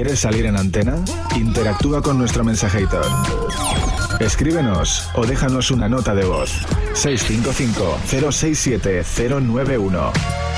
¿Quieres salir en antena? Interactúa con nuestro mensajeador. Escríbenos o déjanos una nota de voz. 655 067 091.